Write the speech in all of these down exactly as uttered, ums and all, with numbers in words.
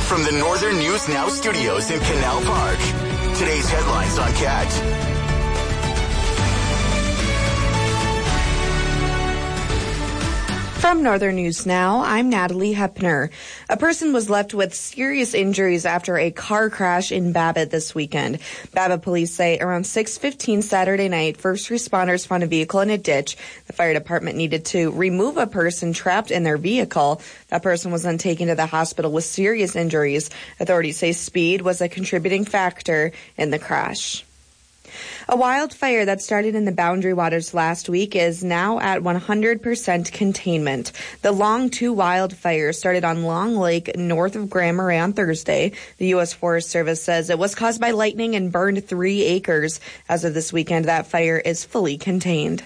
from the Northern News Now studios in Canal Park. Today's headlines on Cat. From Northern News Now, I'm Natalie Hepner. A person was left with serious injuries after a car crash in Babbitt this weekend. Babbitt police say around six fifteen Saturday night, first responders found a vehicle in a ditch. The fire department needed to remove a person trapped in their vehicle. That person was then taken to the hospital with serious injuries. Authorities say speed was a contributing factor in the crash. A wildfire that started in the Boundary Waters last week is now at one hundred percent containment. The Long two wildfire started on Long Lake north of Grand Marais on Thursday. The U S Forest Service says it was caused by lightning and burned three acres. As of this weekend, that fire is fully contained.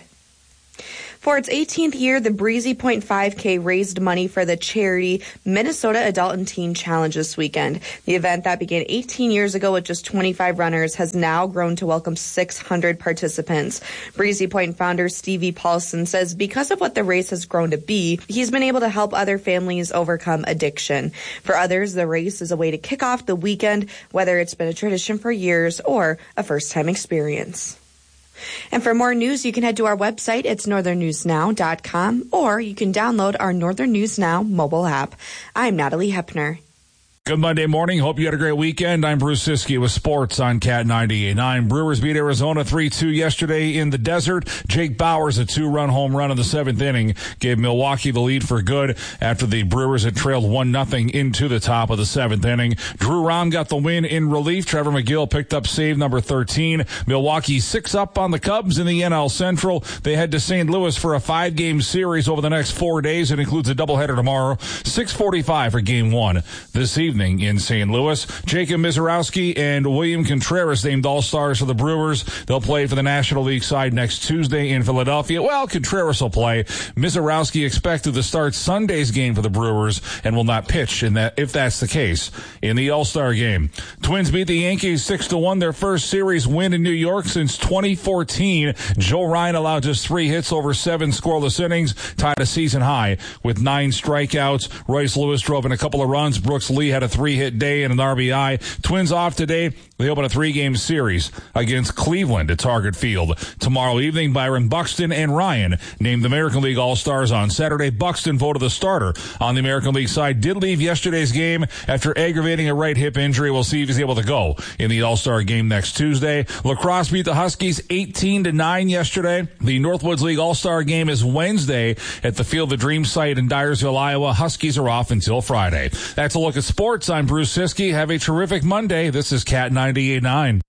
For its eighteenth year, the Breezy Point five K raised money for the charity Minnesota Adult and Teen Challenge this weekend. The event that began eighteen years ago with just twenty-five runners has now grown to welcome six hundred participants. Breezy Point founder Stevie Paulson says because of what the race has grown to be, he's been able to help other families overcome addiction. For others, the race is a way to kick off the weekend, whether it's been a tradition for years or a first-time experience. And for more news, you can head to our website. It's northern news now dot com, or you can download our Northern News Now mobile app. I'm Natalie Hepner. Good Monday morning. Hope you had a great weekend. I'm Bruce Siskey with sports on Cat ninety-eight point nine. Brewers beat Arizona three two yesterday in the desert. Jake Bauers, a two-run home run in the seventh inning, gave Milwaukee the lead for good after the Brewers had trailed one nothing into the top of the seventh inning. Drew Rom got the win in relief. Trevor McGill picked up save number thirteen. Milwaukee six up on the Cubs in the N L Central. They head to Saint Louis for a five-game series over the next four days. It includes a doubleheader tomorrow, six forty-five for game one this evening. In Saint Louis. Jacob Misiorowski and William Contreras named All-Stars for the Brewers. They'll play for the National League side next Tuesday in Philadelphia. Well, Contreras will play. Misiorowski expected to start Sunday's game for the Brewers and will not pitch in that, if that's the case, in the All-Star game. Twins beat the Yankees six to one, their first series win in New York since twenty fourteen. Joe Ryan allowed just three hits over seven scoreless innings, tied a season high with nine strikeouts. Royce Lewis drove in a couple of runs. Brooks Lee had a three-hit day and an R B I. Twins off today. They open a three-game series against Cleveland at Target Field. Tomorrow evening, Byron Buxton and Ryan named the American League All-Stars on Saturday. Buxton voted the starter on the American League side. Did leave yesterday's game after aggravating a right hip injury. We'll see if he's able to go in the All-Star game next Tuesday. Lacrosse beat the Huskies eighteen to nine yesterday. The Northwoods League All-Star game is Wednesday at the Field of Dreams site in Dyersville, Iowa. Huskies are off until Friday. That's a look at sports. I'm Bruce Siskey. Have a terrific Monday. This is Cat ninety-eight point nine.